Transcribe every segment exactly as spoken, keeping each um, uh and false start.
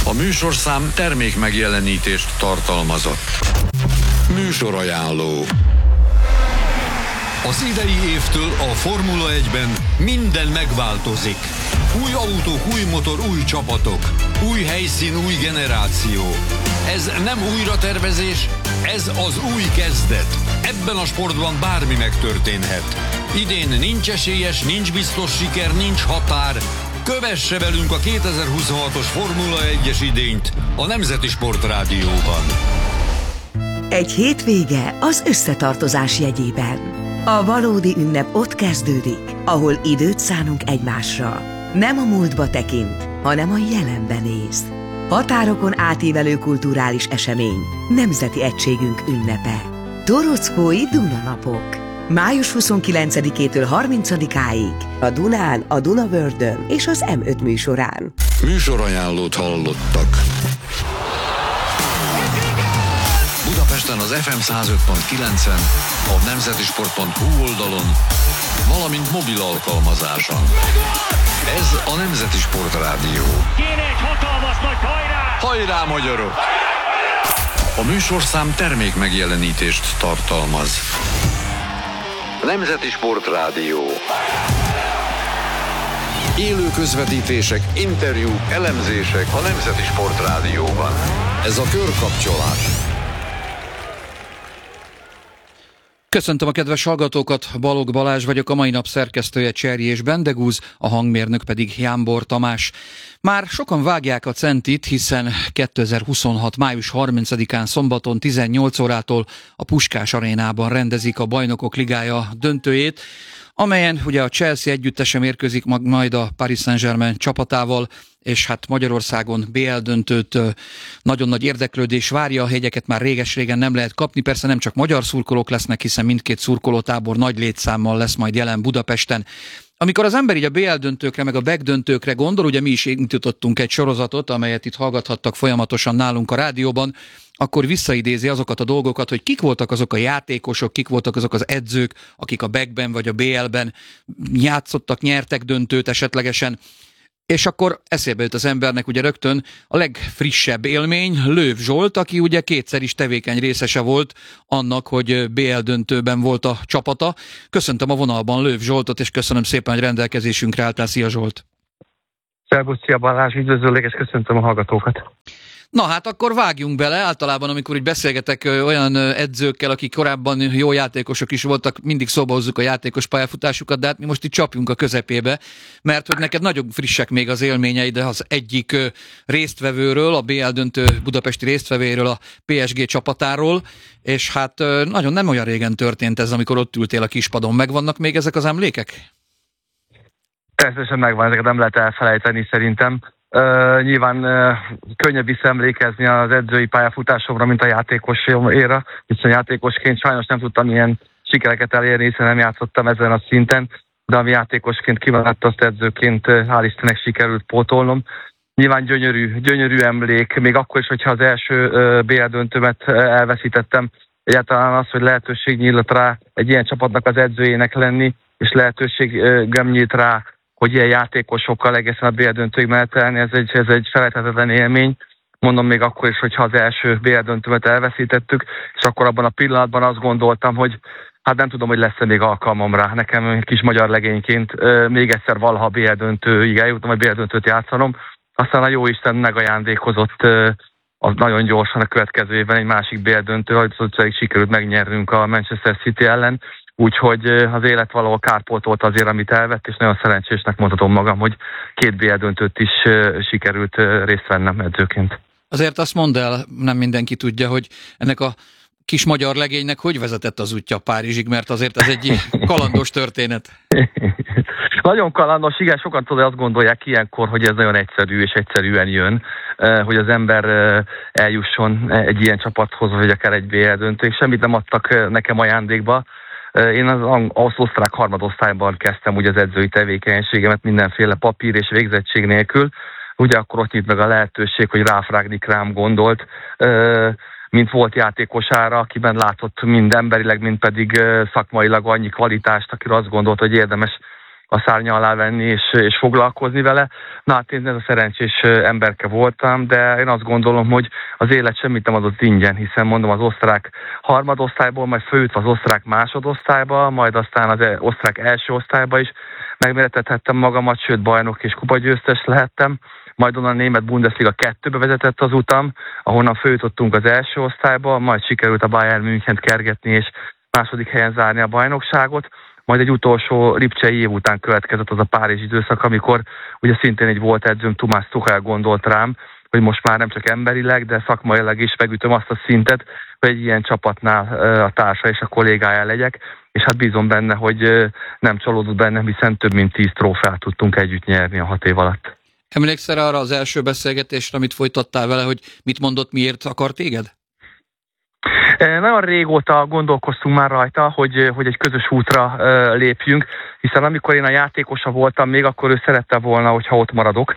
A műsorszám termék megjelenítést tartalmazott. Műsorajánló. Az idei évtől a Formula egyben minden megváltozik. Új autók, új motor, új csapatok. Új helyszín, új generáció. Ez nem újratervezés, ez az új kezdet. Ebben a sportban bármi megtörténhet. Idén nincs esélyes, nincs biztos siker, nincs határ. Kövesse velünk a kétezer-huszonhatos Formula egyes idényt a Nemzeti Sport Rádióban. Egy hétvége az összetartozás jegyében. A valódi ünnep ott kezdődik, ahol időt szánunk egymásra. Nem a múltba tekint, hanem a jelenben néz. Határokon átívelő kulturális esemény, nemzeti egységünk ünnepe. Torockói Dunanapok. május huszonkilencedikétől harmincadikáig a Dunán, a Dunavördön és az em öt műsorán. Műsorajánlót hallottak. Budapesten az ef em száz öt pont kilencen, a nemzetisport pont hu oldalon, valamint mobil alkalmazáson. Ez a Nemzeti Sport Rádió. Kéne egy hatalmas nagy hajrá! Hajrá, magyarok! A műsorszám termék megjelenítést tartalmaz. Nemzeti Sport Rádió. Élő közvetítések, interjúk, elemzések a Nemzeti Sport Rádióban. Ez a körkapcsolás. Köszöntöm a kedves hallgatókat, Balogh Balázs vagyok, a mai nap szerkesztője Cserjés Bendegúz, a hangmérnök pedig Jámbor Tamás. Már sokan vágják a centit, hiszen kétezer-huszonhat. május harmincadikán szombaton tizennyolc órától a Puskás arénában rendezik a Bajnokok Ligája döntőjét, amelyen ugye a Chelsea együttese mérkőzik majd a Paris Saint-Germain csapatával, és hát Magyarországon bé el döntőt nagyon nagy érdeklődés várja, a jegyeket már réges-régen nem lehet kapni, persze nem csak magyar szurkolók lesznek, hiszen mindkét szurkolótábor nagy létszámmal lesz majd jelen Budapesten. Amikor az ember így a bé el döntőkre, meg a bé e ká döntőkre gondol, ugye mi is indítottunk egy sorozatot, amelyet itt hallgathattak folyamatosan nálunk a rádióban, akkor visszaidézi azokat a dolgokat, hogy kik voltak azok a játékosok, kik voltak azok az edzők, akik a bé e ká-ben vagy a bé el-ben játszottak, nyertek döntőt esetlegesen. És akkor eszébe jut az embernek ugye rögtön a legfrissebb élmény, Löw Zsolt, aki ugye kétszer is tevékeny részese volt annak, hogy bé el döntőben volt a csapata. Köszöntöm a vonalban Löw Zsoltot, és köszönöm szépen, hogy rendelkezésünkre álltál. Szia Zsolt! Szervusz, szia Balázs, üdvözöllek, és köszöntöm a hallgatókat! Na hát akkor vágjunk bele, általában amikor úgy beszélgetek olyan edzőkkel, akik korábban jó játékosok is voltak, mindig szóba hozzuk a játékos pályafutásukat, de hát mi most itt csapjunk a közepébe, mert hogy neked nagyon frissek még az élményeid az egyik résztvevőről, a bé el döntő budapesti résztvevőről, a pé es gé csapatáról, és hát nagyon nem olyan régen történt ez, amikor ott ültél a kispadon. Megvannak még ezek az emlékek? Természetesen megvan, ezeket nem lehet elfelejteni szerintem. Uh, nyilván uh, könnyebb visszaemlékezni az edzői pályafutásomra, mint a játékosomra, hiszen játékosként sajnos nem tudtam ilyen sikereket elérni, hiszen nem játszottam ezen a szinten, de ami játékosként kimaradt, azt edzőként hál' Istennek sikerült pótolnom. Nyilván gyönyörű, gyönyörű emlék, még akkor is, hogyha az első uh, bé el döntőmet uh, elveszítettem, egyáltalán az, hogy lehetőség nyílt rá egy ilyen csapatnak az edzőjének lenni, és lehetőségem nyílt rá, hogy ilyen játékosokkal egészen a bé el döntőig menetelni, ez egy, ez egy felejthetetlen élmény. Mondom még akkor is, hogyha az első bé el döntőmet elveszítettük, és akkor abban a pillanatban azt gondoltam, hogy hát nem tudom, hogy lesz-e még alkalmam rá. Nekem kis magyar legényként még egyszer valaha bé el döntőig eljutnom, vagy bé el döntőt játszanom. Aztán a jóisten megajándékozott az nagyon gyorsan a következő évben egy másik bé el döntő, hogy szóval sikerült megnyernünk a Manchester City ellen. Úgyhogy az élet valahol kárpótolt azért, amit elvett, és nagyon szerencsésnek mondhatom magam, hogy két bé el döntőt is sikerült részt vennem edzőként. Azért azt mondd el, nem mindenki tudja, hogy ennek a kis magyar legénynek hogy vezetett az útja Párizsig, mert azért ez egy kalandos történet. Nagyon kalandos, igen, sokan tudod, azt gondolják ilyenkor, hogy ez nagyon egyszerű és egyszerűen jön, hogy az ember eljusson egy ilyen csapathoz, vagy akár egy bé el döntőig. Semmit nem adtak nekem ajándékba. Én az, az osztrák harmadosztályban kezdtem ugye az edzői tevékenységemet mindenféle papír és végzettség nélkül. Ugye akkor ott nyit meg a lehetőség, hogy Ralf Rangnick rám gondolt, mint volt játékosára, akiben látott mind emberileg, mind pedig szakmailag annyi kvalitást, akire azt gondolt, hogy érdemes a szárnya alá venni és, és foglalkozni vele. Na hát én ez a szerencsés emberke voltam, de én azt gondolom, hogy az élet semmit nem adott ingyen, hiszen mondom az osztrák harmadosztályból, majd fölütve az osztrák másodosztályba, majd aztán az osztrák első osztályba is megmérettethettem magamat, sőt bajnok és kupagyőztes lehettem. Majd onnan a német Bundesliga kettőbe vezetett az utam, ahonnan följutottunk az első osztályba, majd sikerült a Bayern Münchent kergetni és második helyen zárni a bajnokságot. Majd egy utolsó lipcsei év után következett az a Párizs időszak, amikor ugye szintén egy volt edzőm, Thomas Tuchel gondolt rám, hogy most már nem csak emberileg, de szakmailag is megütöm azt a szintet, hogy egy ilyen csapatnál a társa és a kollégája legyek, és hát bízom benne, hogy nem csalódott bennem, hiszen több mint tíz trófeát tudtunk együtt nyerni a hat év alatt. Emlékszel arra az első beszélgetésre, amit folytattál vele, hogy mit mondott, miért akar téged? Nagyon régóta gondolkoztunk már rajta, hogy, hogy egy közös útra lépjünk, hiszen amikor én a játékosa voltam még, akkor ő szerette volna, hogyha ott maradok,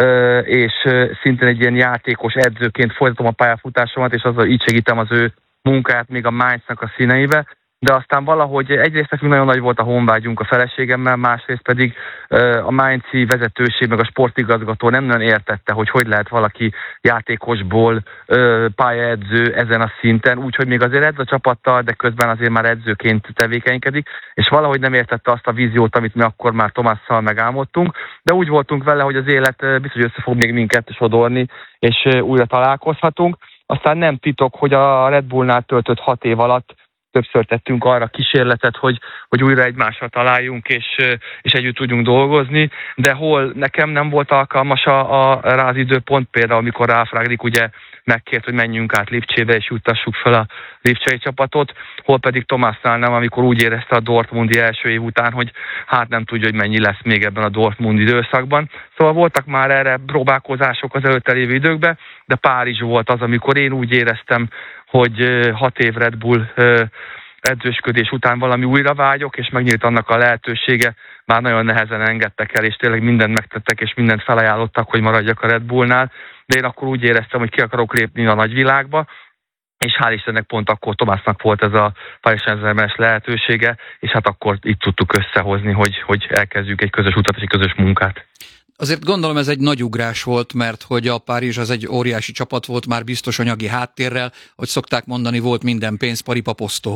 és szintén egy ilyen játékos edzőként folytatom a pályafutásomat, és azzal így segítem az ő munkáját még a Mainznak a színeibe. De aztán valahogy egyrészt nekünk nagyon nagy volt a honvágyunk a feleségemmel, másrészt pedig a Mainzi vezetőség, meg a sportigazgató nem nagyon értette, hogy hogy lehet valaki játékosból pályaedző ezen a szinten, úgyhogy még azért edz a csapattal, de közben azért már edzőként tevékenykedik, és valahogy nem értette azt a víziót, amit mi akkor már Tomásszal megálmodtunk, de úgy voltunk vele, hogy az élet biztos össze fog még minket sodorni, és újra találkozhatunk. Aztán nem titok, hogy a Red Bullnál töltött hat év alatt többször tettünk arra kísérletet, hogy, hogy újra egymással találjunk, és, és együtt tudjunk dolgozni, de hol nekem nem volt alkalmas a, a, rá az időpont, például amikor Ralf Rangnick ugye megkért, hogy menjünk át Lipcsébe, és juttassuk fel a lipcsei csapatot, hol pedig Tomásnál nem, amikor úgy érezte a Dortmundi első év után, hogy hát nem tudja, hogy mennyi lesz még ebben a Dortmund időszakban. Szóval voltak már erre próbálkozások az előtte lévő időkben, de Párizs volt az, amikor én úgy éreztem, hogy hat év Red Bull edzősködés után valami újra vágyok, és megnyílt annak a lehetősége, már nagyon nehezen engedtek el, és tényleg mindent megtettek, és mindent felajánlottak, hogy maradjak a Red Bullnál, de én akkor úgy éreztem, hogy ki akarok lépni a nagyvilágba, és hál' Istennek pont akkor Tomásnak volt ez a Paris Saint-Germain-es lehetősége, és hát akkor itt tudtuk összehozni, hogy, hogy elkezdjük egy közös utat és egy közös munkát. Azért gondolom ez egy nagy ugrás volt, mert hogy a Párizs az egy óriási csapat volt, már biztos anyagi háttérrel, hogy szokták mondani, volt minden pénz, paripa posztó.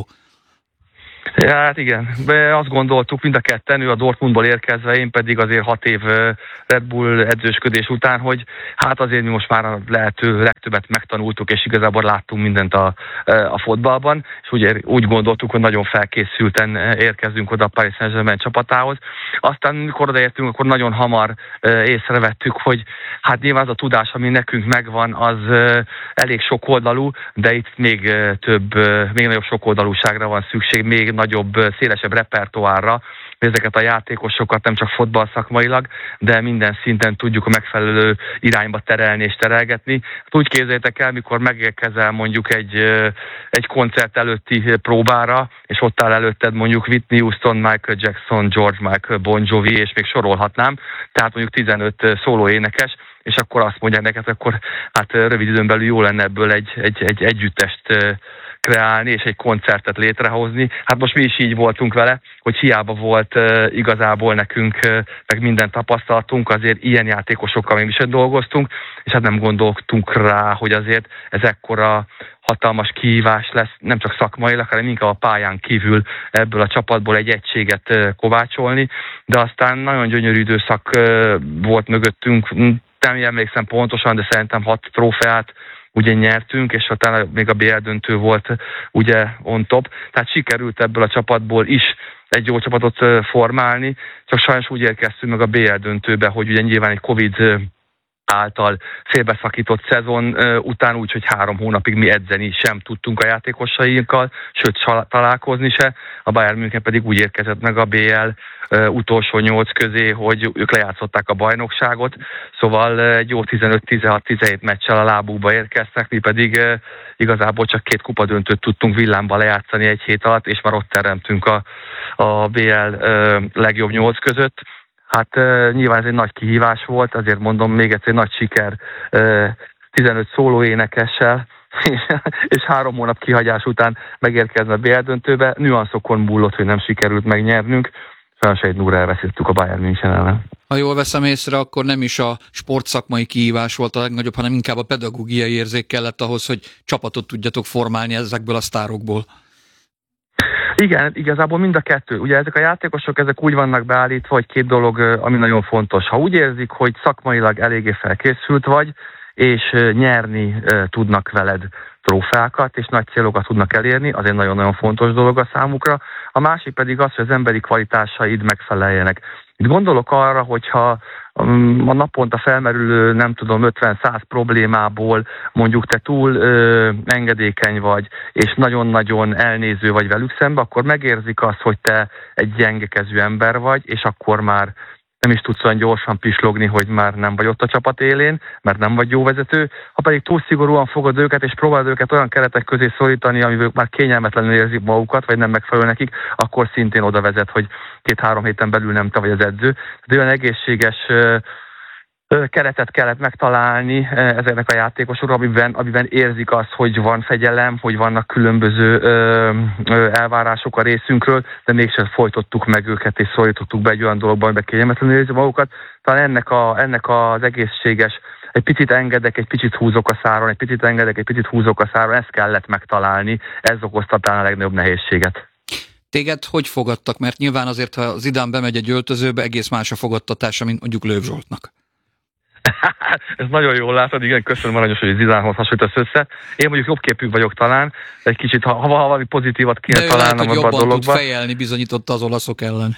Ja, hát igen, de azt gondoltuk mind a ketten, ő a Dortmundból érkezve, én pedig azért hat év Red Bull edzősködés után, hogy hát azért mi most már a lehető legtöbbet megtanultuk, és igazából láttunk mindent a, a fotballban, és úgy, úgy gondoltuk, hogy nagyon felkészülten érkezünk oda a Paris Saint-Germain csapatához. Aztán, mikor odaértünk, akkor nagyon hamar észrevettük, hogy hát nyilván az a tudás, ami nekünk megvan, az elég sokoldalú, de itt még több, még nagyobb sokoldalúságra van szükség, még nagyobb, szélesebb repertoárra, hogy ezeket a játékosokat nem csak fotball szakmailag, de minden szinten tudjuk a megfelelő irányba terelni és terelgetni. Hát úgy képzeljétek el, mikor megérkezel mondjuk egy, egy koncert előtti próbára, és ott áll előtted mondjuk Whitney Houston, Michael Jackson, George Michael, Bon Jovi, és még sorolhatnám, tehát mondjuk tizenöt szóló énekes, és akkor azt mondják neked, akkor hát rövid időn belül jó lenne ebből egy, egy, egy együttest kreálni, és egy koncertet létrehozni. Hát most mi is így voltunk vele, hogy hiába volt uh, igazából nekünk, uh, meg minden tapasztalatunk, azért ilyen játékosokkal még is dolgoztunk, és hát nem gondoltunk rá, hogy azért ez ekkora hatalmas kihívás lesz, nem csak szakmailag, hanem inkább a pályán kívül ebből a csapatból egy egységet uh, kovácsolni, de aztán nagyon gyönyörű időszak uh, volt mögöttünk, nem emlékszem pontosan, de szerintem hat trófeát ugye nyertünk, és utána még a bé el döntő volt ugye on top, tehát sikerült ebből a csapatból is egy jó csapatot formálni, csak sajnos úgy érkeztünk meg a bé el döntőbe, hogy ugye nyilván egy Covid által félbeszakított szezon után, úgyhogy három hónapig mi edzeni sem tudtunk a játékosainkkal, sőt találkozni se, a Bayern München pedig úgy érkezett meg a bé el utolsó nyolc közé, hogy ők lejátszották a bajnokságot, szóval egy jó tizenöt tizenhat tizenhét meccsel a lábukba érkeztek, mi pedig igazából csak két kupadöntőt tudtunk villámba lejátszani egy hét alatt, és már ott teremtünk a, a bé el legjobb nyolc között. Hát uh, nyilván ez egy nagy kihívás volt, azért mondom még egyszer, egy nagy siker uh, tizenöt szóló énekessel, és három hónap kihagyás után megérkezve a bé el döntőbe. Nüanszokon múlott, hogy nem sikerült megnyernünk. sajnos egy nulla elveszítettük a Bayern München ellen. Ha jól veszem észre, akkor nem is a sportszakmai kihívás volt a legnagyobb, hanem inkább a pedagógiai érzék kellett ahhoz, hogy csapatot tudjatok formálni ezekből a sztárokból. Igen, igazából mind a kettő. Ugye ezek a játékosok, ezek úgy vannak beállítva, hogy két dolog, ami nagyon fontos. Ha úgy érzik, hogy szakmailag eléggé felkészült vagy, és nyerni tudnak veled trófeákat, és nagy célokat tudnak elérni, az egy nagyon-nagyon fontos dolog a számukra. A másik pedig az, hogy az emberi kvalitásaid megfeleljenek. Itt gondolok arra, hogyha a naponta felmerülő, nem tudom, ötven-száz problémából mondjuk te túl ö, engedékeny vagy, és nagyon-nagyon elnéző vagy velük szembe, akkor megérzik azt, hogy te egy gyengekezű ember vagy, és akkor már nem is tudsz olyan gyorsan pislogni, hogy már nem vagy ott a csapat élén, mert nem vagy jó vezető. Ha pedig túl szigorúan fogod őket, és próbálod őket olyan keretek közé szorítani, amiből már kényelmetlenül érzik magukat, vagy nem megfelelő nekik, akkor szintén oda vezet, hogy két-három héten belül nem te vagy az edző. De olyan egészséges keretet kellett megtalálni ezeknek a játékosokra, amiben, amiben érzik azt, hogy van fegyelem, hogy vannak különböző ö, ö, elvárások a részünkről, de mégsem folytottuk meg őket, és szorítottuk be egy olyan dologba, amiben kényelmetlenül érzik magukat. Talán ennek, a, ennek az egészséges, egy picit engedek, egy picit húzok a száron, egy picit engedek, egy picit húzok a száron, ezt kellett megtalálni, ez okozta talán a legnagyobb nehézséget. Téged hogy fogadtak? Mert nyilván azért, ha Zidane bemegy egy öltözőbe, egész más a fogadtatása, mint mondjuk Löw Zsoltnak. Ez nagyon jól látod, igen, köszönöm Aranyos, hogy Zidanehoz hasonlítasz össze. Én mondjuk jobb képű vagyok talán, de egy kicsit, ha, ha valami pozitívat kéne találnom abban a dologban. De jobban tud fejelni, bizonyította az olaszok ellen.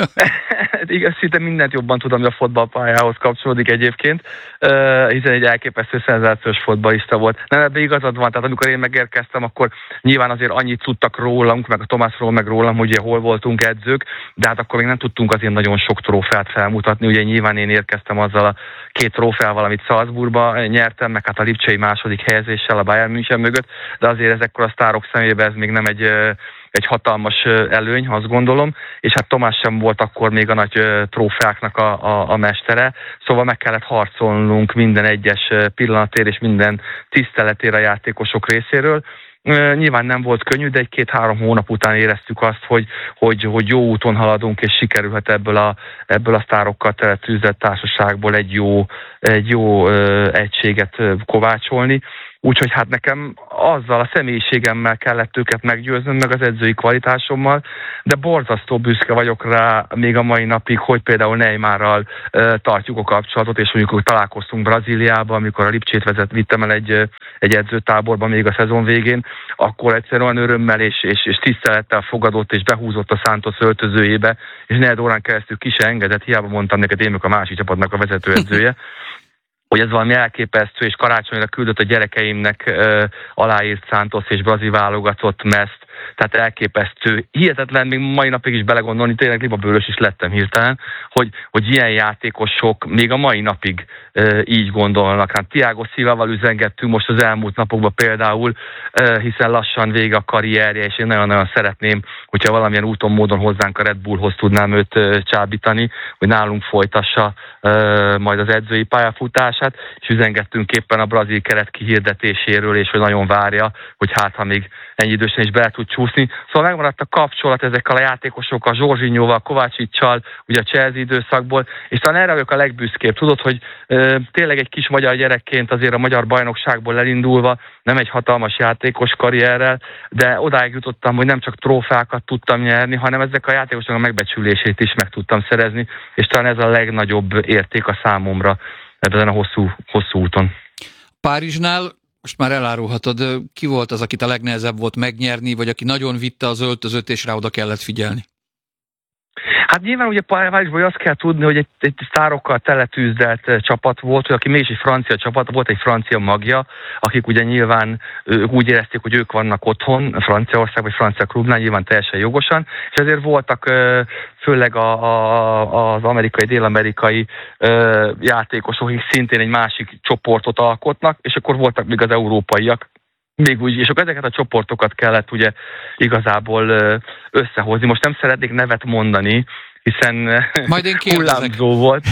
Igen, szinte mindent jobban tudom, hogy a fotballpályához kapcsolódik egyébként, uh, hiszen egy elképesztő szenzációs fotballista volt. Nem, ebben igazad van, tehát amikor én megérkeztem, akkor nyilván azért annyit tudtak rólunk, meg a Tomásról, meg rólam, hogy ugye hol voltunk edzők, de hát akkor még nem tudtunk azért nagyon sok trófeát felmutatni. Ugye nyilván én érkeztem azzal a két trófeával, amit Salzburgba nyertem, meg hát a lipcsei második helyezéssel a Bayern München mögött, de azért ezekkor a sztárok szemében ez még nem egy, egy hatalmas előny, azt gondolom, és hát Tomás sem volt akkor még a nagy trófeáknak a, a, a mestere, szóval meg kellett harcolnunk minden egyes pillanatért és minden tiszteletére a játékosok részéről. Nyilván nem volt könnyű, de egy-két-három hónap után éreztük azt, hogy, hogy, hogy jó úton haladunk, és sikerülhet ebből a, ebből a sztárokkal teletűzött társaságból egy jó, egy jó ö, egységet kovácsolni. Úgyhogy hát nekem azzal a személyiségemmel kellett őket meggyőznöm, meg az edzői kvalitásommal, de borzasztó büszke vagyok rá még a mai napig, hogy például Neymarral uh, tartjuk a kapcsolatot, és mondjuk találkoztunk Brazíliában, amikor a Lipcsét vezet, vittem el egy, egy edzőtáborba még a szezon végén, akkor egyszerűen örömmel és, és, és tisztelettel fogadott és behúzott a Santos öltözőjébe, és negyed órán keresztül ki se engedett, hiába mondtam neked, én a másik csapatnak a vezetőedzője, hogy ez valami elképesztő, és karácsonyra küldött a gyerekeimnek uh, aláírt Santos és brazil válogatott meszt, tehát elképesztő. Hihetetlen, még mai napig is belegondolni, tényleg libabőrös is lettem hirtelen, hogy, hogy ilyen játékosok még a mai napig uh, így gondolnak. Hát Thiago Silvával üzengettünk most az elmúlt napokban például, uh, hiszen lassan vége a karrierje, és én nagyon-nagyon szeretném, hogyha valamilyen úton, módon hozzánk a Red Bullhoz tudnám őt uh, csábítani, hogy nálunk folytassa uh, majd az edzői pályafutását, és üzengettünk éppen a brazil keret kihirdetéséről, és hogy nagyon várja, hogy hát ha még ennyi idősen is bele tud csúszni. Szóval megmaradt a kapcsolat ezekkel a játékosokkal, Zsorzsinyóval, Kovácsicsal, ugye a Chelsea időszakból, és talán erre vagyok a legbüszkébb. Tudod, hogy ö, tényleg egy kis magyar gyerekként azért a magyar bajnokságból elindulva, nem egy hatalmas játékos karrierrel, de odáig jutottam, hogy nem csak trófákat tudtam nyerni, hanem ezek a játékosok a megbecsülését is meg tudtam szerezni, és talán ez a legnagyobb érték a számomra ebben a hosszú, hosszú úton. Párizsnál most már elárulhatod, ki volt az, akit a legnehezebb volt megnyerni, vagy aki nagyon vitte az öltözőt, és rá oda kellett figyelni? Hát nyilván ugye Párizsban azt kell tudni, hogy egy, egy sztárokkal teletűzdelt csapat volt, hogy aki mégis egy francia csapat, volt egy francia magja, akik ugye nyilván ők úgy érezték, hogy ők vannak otthon, Franciaország vagy francia klubnál, nyilván teljesen jogosan, és ezért voltak főleg a, a, az amerikai, dél-amerikai játékosok, akik szintén egy másik csoportot alkotnak, és akkor voltak még az európaiak, még úgy, és akkor ezeket a csoportokat kellett ugye igazából összehozni. Most nem szeretnék nevet mondani, hiszen hullámzó volt.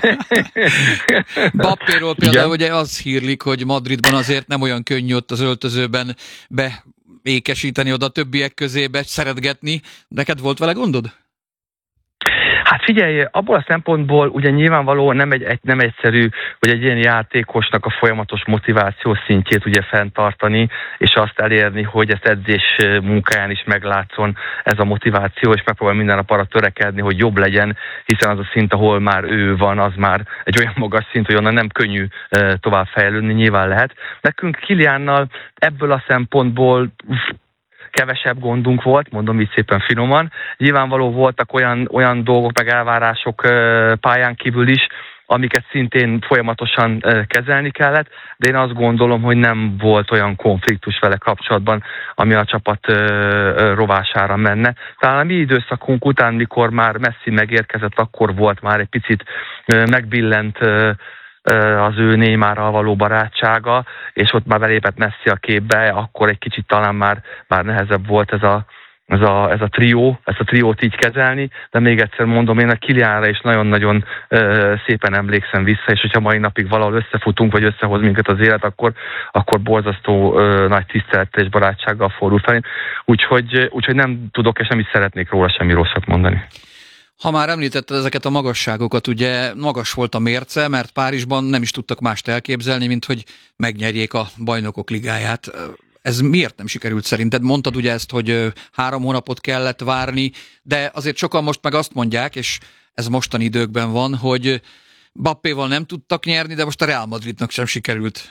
Bappéról például ugye az hírlik, hogy Madridban azért nem olyan könnyű ott az öltözőben beékesíteni oda a többiek közébe, szeretgetni. Neked volt vele gondod? Hát figyelj, abból a szempontból ugye nyilvánvaló nem, egy, egy, nem egyszerű, hogy egy ilyen játékosnak a folyamatos motiváció szintjét ugye fenntartani, és azt elérni, hogy ezt edzés munkáján is meglátszon ez a motiváció, és megpróbál minden nap arra törekedni, hogy jobb legyen, hiszen az a szint, ahol már ő van, az már egy olyan magas szint, hogy onnan nem könnyű tovább fejlődni, nyilván lehet. Nekünk Kiliánnal ebből a szempontból kevesebb gondunk volt, mondom így szépen finoman. Nyilvánvaló voltak olyan, olyan dolgok, meg elvárások pályán kívül is, amiket szintén folyamatosan kezelni kellett, de én azt gondolom, hogy nem volt olyan konfliktus vele kapcsolatban, ami a csapat rovására menne. Talán a mi időszakunk után, mikor már Messi megérkezett, akkor volt már egy picit megbillent az ő Neymarral való barátsága, és ott már belépett Messi a képbe, akkor egy kicsit talán már, már nehezebb volt ez a, ez a, ez a trió, ezt a triót így kezelni, de még egyszer mondom, én a Kiliánra is nagyon-nagyon ö, szépen emlékszem vissza, és hogyha mai napig valahol összefutunk, vagy összehoz minket az élet, akkor, akkor borzasztó ö, nagy tisztelettel és barátsággal fordul fel. Úgyhogy, úgyhogy nem tudok, és nem is szeretnék róla semmi rosszat mondani. Ha már említetted ezeket a magasságokat, ugye magas volt a mérce, mert Párizsban nem is tudtak mást elképzelni, mint hogy megnyerjék a Bajnokok Ligáját. Ez miért nem sikerült szerinted? Mondtad ugye ezt, hogy három hónapot kellett várni, de azért sokan most meg azt mondják, és ez mostani időkben van, hogy Mbappéval nem tudtak nyerni, de most a Real Madridnak sem sikerült.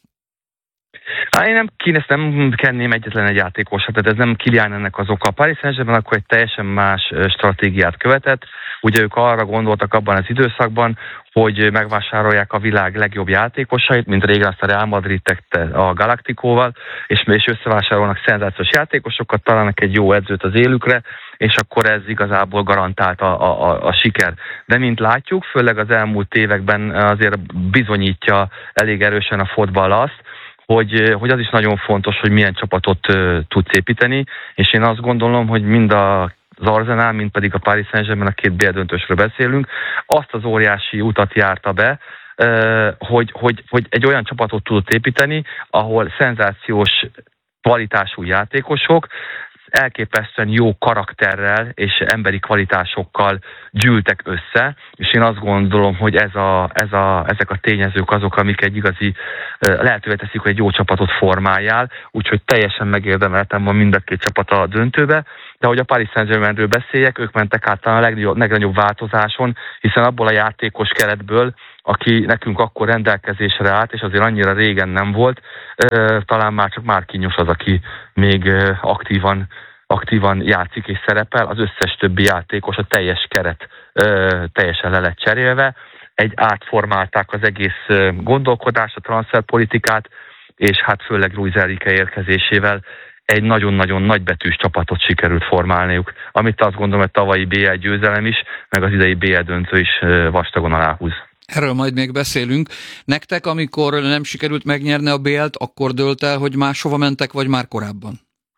Hát én nem, ezt nem kenném egyetlen egy játékosra, tehát ez nem Kylian ennek az oka. A Paris Saint-Germain akkor egy teljesen más stratégiát követett. Ugye ők arra gondoltak abban az időszakban, hogy megvásárolják a világ legjobb játékosait, mint régen azt a Real Madrid tette a Galacticóval, és, és összevásárolnak szenzációs játékosokat, találnak egy jó edzőt az élükre, és akkor ez igazából garantált a, a, a, a siker. De mint látjuk, főleg az elmúlt években azért bizonyítja elég erősen a fotball azt, Hogy, hogy az is nagyon fontos, hogy milyen csapatot uh, tudsz építeni, és én azt gondolom, hogy mind a, az Arsenal, mind pedig a Paris Saint-Germain, a két bé el döntősről beszélünk, azt az óriási utat járta be, uh, hogy, hogy, hogy egy olyan csapatot tudott építeni, ahol szenzációs kvalitású játékosok, elképesztően jó karakterrel és emberi kvalitásokkal gyűltek össze, és én azt gondolom, hogy ez a, ez a, ezek a tényezők azok, amik egy igazi lehetővé teszik, hogy egy jó csapatot formáljál, úgyhogy teljesen megérdemeltem van mind a két csapat a döntőbe, de hogy a Paris Saint-Germainről beszéljek, ők mentek át a legnagyobb, legnagyobb változáson, hiszen abból a játékos keretből, aki nekünk akkor rendelkezésre állt, és azért annyira régen nem volt, talán már csak Marquinhos az, aki még aktívan, aktívan játszik és szerepel, az összes többi játékos, a teljes keret teljesen le lett cserélve, egy átformálták az egész gondolkodást, a transferpolitikát, és hát főleg Luis Enrique érkezésével egy nagyon-nagyon nagybetűs csapatot sikerült formálniuk, amit azt gondolom, hogy tavalyi bé el győzelem is, meg az idei bé el döntő is vastagon aláhúz. Erről majd még beszélünk. Nektek, amikor nem sikerült megnyerni a bé el-t, akkor dőlt el, hogy máshova mentek, vagy már korábban?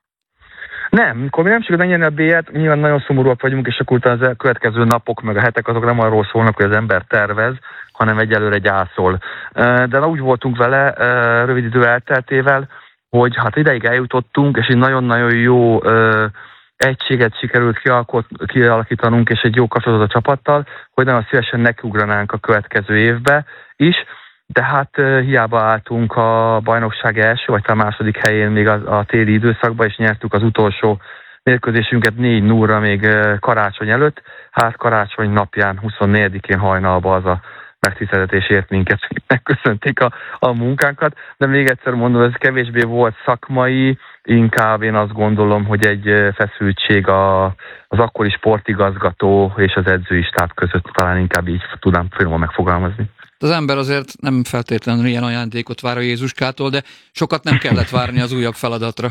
Nem, amikor mi nem sikerült megnyerni a bé el-t, nyilván nagyon szomorúak vagyunk, és akkor utána az következő napok, meg a hetek azok nem arról szólnak, hogy az ember tervez, hanem egyelőre gyászol. De úgy voltunk vele rövid idő elteltével, hogy hát ideig eljutottunk, és egy nagyon-nagyon jó egységet sikerült kialakítanunk, és egy jó kapcsolatot a csapattal, hogy nagyon szívesen nekiugranánk a következő évbe is, de hát hiába álltunk a bajnokság első, vagy a második helyén még a, a téli időszakban, és nyertük az utolsó mérkőzésünket négy nullra még karácsony előtt, hát karácsony napján, huszonnégyedikén hajnalban az a megtiszteltetés ért minket, megköszönték a, a munkánkat, de még egyszer mondom, ez kevésbé volt szakmai, inkább én azt gondolom, hogy egy feszültség a, az akkori sportigazgató és az edzői stáb között, talán inkább így tudnám finoman megfogalmazni. Az ember azért nem feltétlenül ilyen ajándékot vár a Jézuskától, de sokat nem kellett várni az újabb feladatra.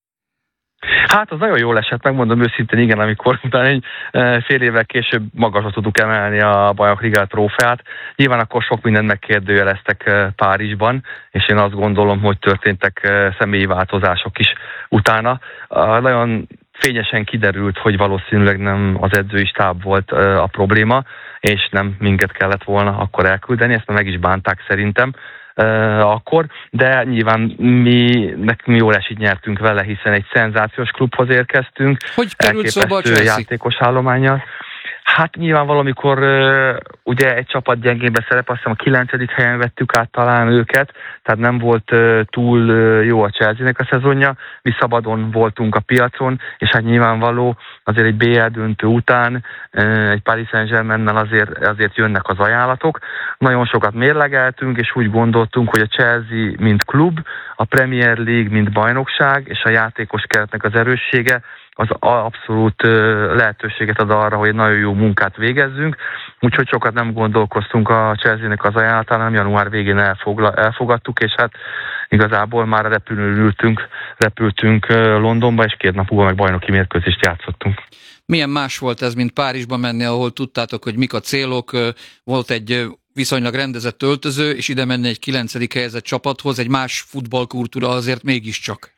Hát az nagyon jól esett, megmondom őszintén, igen, amikor utána egy fél évvel később magasra tudtuk emelni a Bajnok Liga trófeát. Nyilván akkor sok mindent megkérdőjeleztek Párizsban, és én azt gondolom, hogy történtek személyi változások is utána. Nagyon fényesen kiderült, hogy valószínűleg nem az edzői stáb volt a probléma, és nem minket kellett volna akkor elküldeni, ezt meg is bánták szerintem. Uh, akkor, de nyilván mi, nekünk jól esik nyertünk vele, hiszen egy szenzációs klubhoz érkeztünk. Hogy került szóba a Chelsea? Játékos állománnyal. Hát nyilván valamikor uh, ugye egy csapat gyengénbe szerep, azt hiszem a kilencedik helyen vettük át talán őket, tehát nem volt uh, túl uh, jó a Chelsea-nek a szezonja, mi szabadon voltunk a piacon, és hát nyilvánvaló azért egy bé el döntő után uh, egy Paris Saint-Germain-nel azért, azért jönnek az ajánlatok. Nagyon sokat mérlegeltünk, és úgy gondoltunk, hogy a Chelsea mint klub, a Premier League mint bajnokság, és a játékos keretnek az erőssége, az abszolút lehetőséget ad arra, hogy nagyon jó munkát végezzünk, úgyhogy sokat nem gondolkoztunk a Chelsea-nek az ajánlatán, hanem január végén elfogla, elfogadtuk, és hát igazából már a repülőn ültünk, repültünk Londonba, és két nap múlva meg bajnoki mérkőzést játszottunk. Milyen más volt ez, mint Párizsba menni, ahol tudtátok, hogy mik a célok, volt egy viszonylag rendezett öltöző, és ide menni egy kilencedik helyezett csapathoz, egy más futballkultúra azért mégiscsak.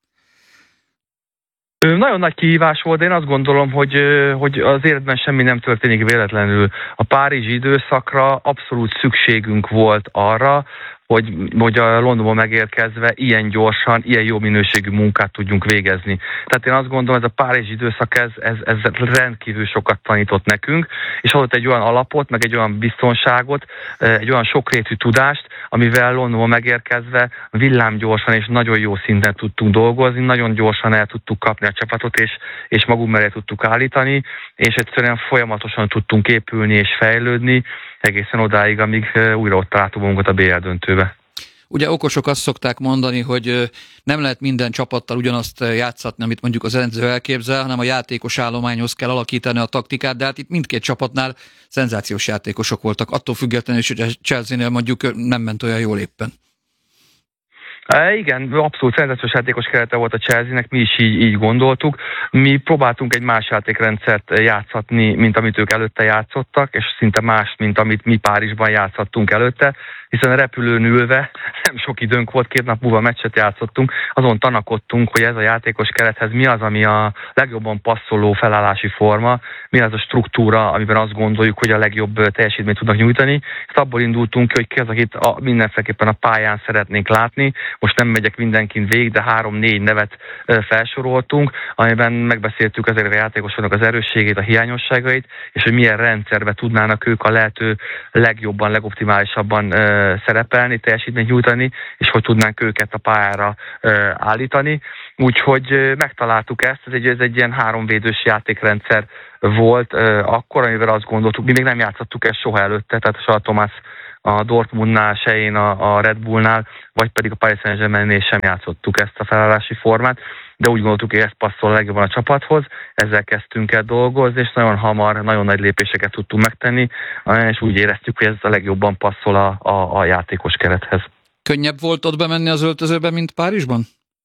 Nagyon nagy kihívás volt, én azt gondolom, hogy, hogy az életben semmi nem történik véletlenül. A párizsi időszakra abszolút szükségünk volt arra, hogy, hogy a Londonba megérkezve ilyen gyorsan, ilyen jó minőségű munkát tudjunk végezni. Tehát én azt gondolom, ez a párizsi időszak, ez, ez, ez rendkívül sokat tanított nekünk, és adott egy olyan alapot, meg egy olyan biztonságot, egy olyan sokrétű tudást, amivel Londonba megérkezve villámgyorsan és nagyon jó szinten tudtunk dolgozni, nagyon gyorsan el tudtuk kapni a csapatot, és, és magunk mellé tudtuk állítani, és egyszerűen folyamatosan tudtunk épülni és fejlődni, egészen odáig, amíg újra ott találtuk magunkat a bé el döntőbe. Ugye okosok azt szokták mondani, hogy nem lehet minden csapattal ugyanazt játszatni, amit mondjuk az edző elképzel, hanem a játékos állományhoz kell alakítani a taktikát, de hát itt mindkét csapatnál szenzációs játékosok voltak, attól függetlenül is, hogy a Chelsea-nél mondjuk nem ment olyan jól éppen. É, igen, abszolút szenzációs játékos kerete volt a Chelsea-nek, mi is így, így gondoltuk. Mi próbáltunk egy más játékrendszert játszatni, mint amit ők előtte játszottak, és szinte más, mint amit mi Párizsban játszottunk előtte, hiszen a repülőn ülve nem sok időnk volt, két nap múlva meccset játszottunk, azon tanakodtunk, hogy ez a játékos kerethez mi az, ami a legjobban passzoló felállási forma, mi az a struktúra, amiben azt gondoljuk, hogy a legjobb teljesítményt tudnak nyújtani. És abból indultunk ki, hogy ki az, akit a, mindenféleképpen a pályán szeretnénk látni. Most nem megyek mindenkin végig, de három-négy nevet felsoroltunk, amiben megbeszéltük ezeknek a játékosoknak az erősségét, a hiányosságait, és hogy milyen rendszerbe tudnának ők a lehető legjobban, legoptimálisabban szerepelni, teljesítményt nyújtani, és hogy tudnánk őket a pályára állítani. Úgyhogy megtaláltuk ezt, ez egy, ez egy ilyen háromvédős játékrendszer volt akkor, amivel azt gondoltuk, mi még nem játszottuk ezt soha előtte, tehát se a Thomas a Dortmundnál, se én a, a Red Bullnál, vagy pedig a Paris Saint-Germainnél sem játszottuk ezt a felállási formát, de úgy gondoltuk, hogy ez passzol legjobban a csapathoz, ezzel kezdtünk el dolgozni, és nagyon hamar, nagyon nagy lépéseket tudtunk megtenni, és úgy éreztük, hogy ez a legjobban passzol a, a, a játékos kerethez. Könnyebb volt ott bemenni az öltözőbe, mint Párizsban?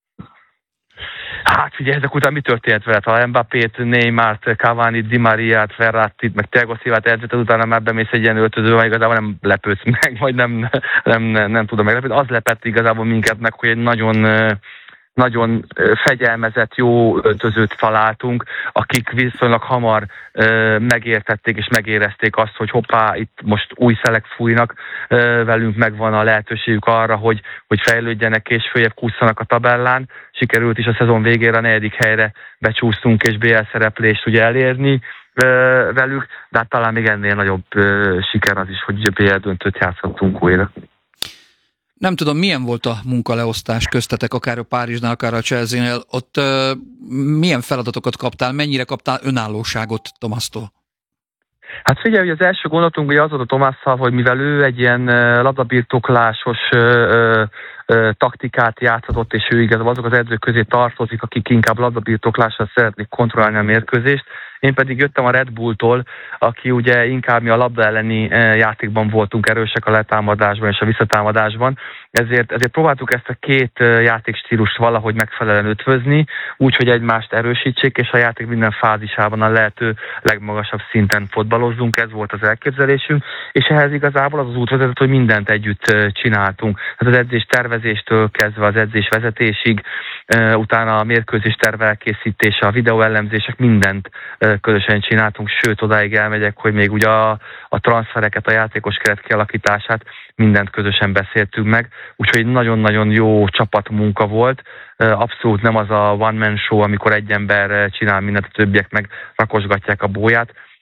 Hát figyelj, ezek után mi történt veled? Ha Mbappét, Neymart, Cavani, Di Mariát, Verrattit, meg Thiago Silvát edzetted, utána már bemész egy ilyen öltözőbe, igazából nem lepődsz meg, vagy nem, nem, nem, nem tudom meglepődni. Az lepett igazából minket meg, hogy egy nagyon... nagyon fegyelmezett, jó öltözőt találtunk, akik viszonylag hamar ö, megértették és megérezték azt, hogy hoppá, itt most új szelek fújnak, ö, velünk megvan a lehetőségük arra, hogy, hogy fejlődjenek és följebb kúszanak a tabellán. Sikerült is a szezon végére a negyedik helyre becsúsztunk és bé el szereplést ugye elérni ö, velük, de hát talán még ennél nagyobb ö, siker az is, hogy bé el döntőt játszottunk újra. Nem tudom, milyen volt a munkaleosztás köztetek, akár a Párizsnál, akár a Chelsea-nél. Ott uh, milyen feladatokat kaptál, mennyire kaptál önállóságot Tomasztól? Hát figyelj, hogy az első gondolatunk ugye az volt a Tomásszal, hogy mivel ő egy ilyen uh, labdabirtoklásos uh, uh, taktikát játszhatott, és ő igazából azok az edzők közé tartozik, akik inkább labdabirtoklással szeretnék kontrollálni a mérkőzést. Én pedig jöttem a Red Bulltól, aki ugye inkább mi a labda elleni játékban voltunk erősek a letámadásban és a visszatámadásban, ezért, ezért próbáltuk ezt a két játékstílust valahogy megfelelően ötvözni, úgyhogy egymást erősítsék, és a játék minden fázisában a lehető legmagasabb szinten fotbalozzunk, ez volt az elképzelésünk, és ehhez igazából az az út vezetett, hogy mindent együtt csináltunk. Hát az edzés tervezéstől kezdve az edzés vezetésig, utána a mérkőzés terv elkészítése, a videóellenzések, mindent közösen csináltunk, sőt odáig elmegyek, hogy még ugye a, a transfereket, a játékos keret kialakítását, mindent közösen beszéltünk meg, úgyhogy nagyon-nagyon jó csapatmunka volt, abszolút nem az a one-man show, amikor egy ember csinál mindent, a többiek meg rakosgatják a bóját,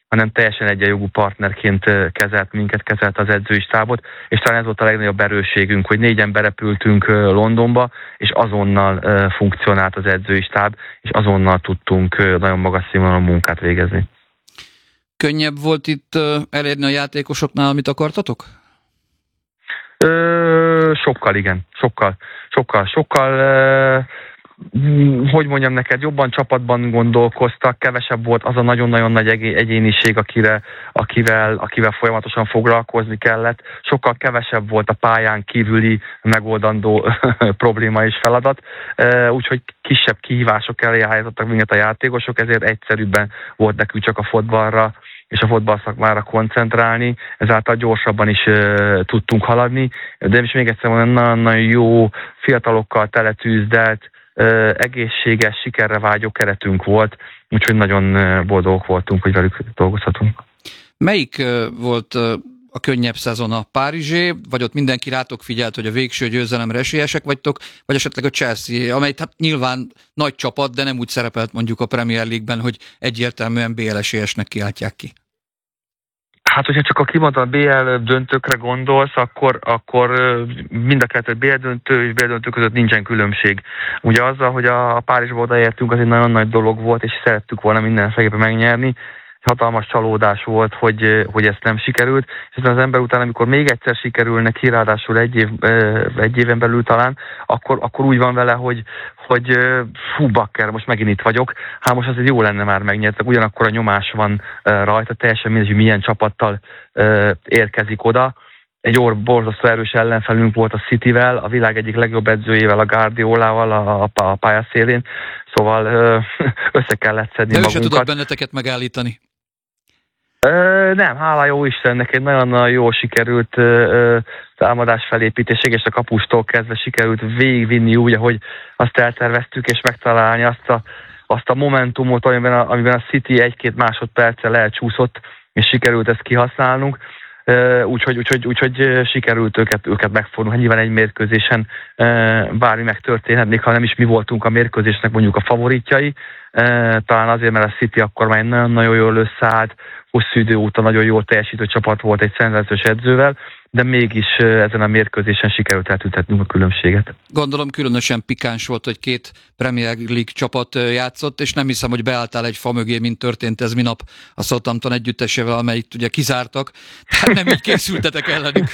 hanem teljesen egyenjogú partnerként kezelt minket, kezelt az edzői stábot, és talán ez volt a legnagyobb erősségünk, hogy négyen berepültünk Londonba, és azonnal funkcionált az edzői stáb, és azonnal tudtunk nagyon magas színvonalú munkát végezni. Könnyebb volt itt elérni a játékosoknál, amit akartatok? Ö, sokkal, igen. Sokkal, sokkal, sokkal, ö, hogy mondjam neked, jobban csapatban gondolkoztak, kevesebb volt az a nagyon-nagyon nagy egyéniség, akire, akivel, akivel folyamatosan foglalkozni kellett. Sokkal kevesebb volt a pályán kívüli megoldandó probléma és feladat, úgyhogy kisebb kihívások elé állítottak minket a játékosok, ezért egyszerűbben volt nekünk csak a fotballra és a fotballszakmára koncentrálni, ezáltal gyorsabban is uh, tudtunk haladni, de is még egyszer mondom, nagyon-nagyon jó, fiatalokkal teletűzdelt, uh, egészséges, sikerre vágyó keretünk volt, úgyhogy nagyon uh, boldogok voltunk, hogy velük dolgozhatunk. Melyik uh, volt uh, a könnyebb szezon, a Párizsé, vagy ott mindenki rátok figyelt, hogy a végső győzelemre esélyesek vagytok, vagy esetleg a Chelsea, amely hát nyilván nagy csapat, de nem úgy szerepelt mondjuk a Premier League-ben, hogy egyértelműen bé el esélyesnek kiáltják ki? Hát, hogyha csak a kimondott bé el döntőkre gondolsz, akkor, akkor mind a kettő bé el döntő és bé el döntő között nincsen különbség. Ugye azzal, hogy a Párizsba odaértünk, az egy nagyon nagy dolog volt, és szerettük volna minden szegében megnyerni. Hatalmas csalódás volt, hogy, hogy ezt nem sikerült, és aztán az ember után, amikor még egyszer sikerül neki, ráadásul egy, év, egy éven belül talán, akkor, akkor úgy van vele, hogy, hogy fú, bakker, most megint itt vagyok, hát most azért jó lenne már megnyertek, ugyanakkor a nyomás van rajta, teljesen mindegy, hogy milyen csapattal érkezik oda. Egy orr borzasztó erős ellenfelünk volt a Cityvel, a világ egyik legjobb edzőjével, a Guardiolával a, a, a pályaszélén, szóval össze kellett szedni de magunkat. De ő se tudott benneteket megállítani. Ö, nem, hála jó Istennek, egy nagyon jól sikerült ö, támadás felépítés, és a kapustól kezdve sikerült végigvinni úgy, ahogy azt elterveztük, és megtalálni azt a, azt a momentumot, amiben a, amiben a City egy-két másodperccel elcsúszott, és sikerült ezt kihasználnunk. Úgyhogy úgy, úgy, úgy, úgy, sikerült őket, őket megfordulni. Hát nyilván egy mérkőzésen bármi megtörténhet, még ha nem is mi voltunk a mérkőzésnek mondjuk a favoritjai. Talán azért, mert a City akkor már nagyon-nagyon jól összeállt, hosszú idő óta nagyon jól teljesítő csapat volt egy szenzációs edzővel, de mégis ezen a mérkőzésen sikerült eltüntetnünk a különbséget. Gondolom különösen pikáns volt, hogy két Premier League csapat játszott, és nem hiszem, hogy beálltál egy fa mögé, mint történt ez minap a Southampton együttesével, amelyik ugye kizártak. Tehát nem így készültetek ellenük.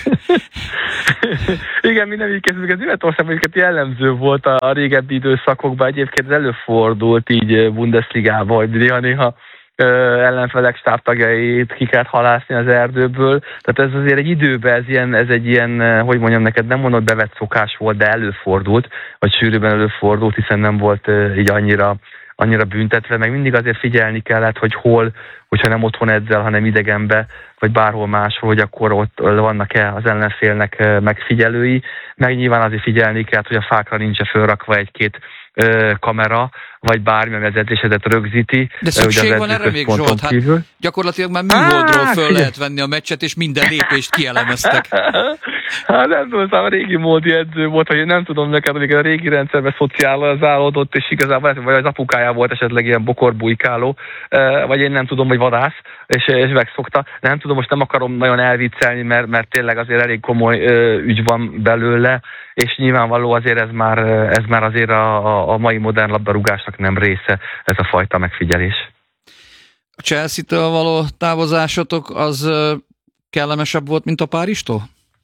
Igen, mi nem így készültünk. Ez Németországban jellemző volt a régebbi időszakokban. Egyébként ez előfordult így Bundesligában, hogy néha-néha ellenfelek stábtagjait ki kellett halászni az erdőből. Tehát ez azért egy időben, ez, ilyen, ez egy ilyen, hogy mondjam neked, nem mondod bevett szokás volt, de előfordult, vagy sűrűben előfordult, hiszen nem volt így annyira, annyira büntetve, meg mindig azért figyelni kellett, hogy hol, hogyha nem otthon edzel, hanem idegenbe, vagy bárhol máshol, hogy akkor ott vannak-e az ellenfélnek megfigyelői, meg nyilván azért figyelni kellett, hogy a fákra nincs fölrakva egy-két kamera, vagy bármi, ami az edzésedet rögzíti. De szükség van erre még, Zsolt? Hát gyakorlatilag már műholdról föl lehet venni a meccset, és minden lépést kielemeztek. Hát nem tudom, a régi módi edző volt, hogy nem tudom neked, hogy a régi rendszerben szociálizálódott, és igazából vagy az apukája volt esetleg ilyen bokorbujkáló, vagy én nem tudom, hogy vadász, és, és megszokta. Nem tudom, most nem akarom nagyon elviccelni, mert, mert tényleg azért elég komoly ügy van belőle, és nyilvánvaló azért ez már, ez már azért a, a mai modern labdarúgásnak nem része, ez a fajta megfigyelés. A Chelsea-től való távozásotok az kellemesebb volt, mint a Párizstól?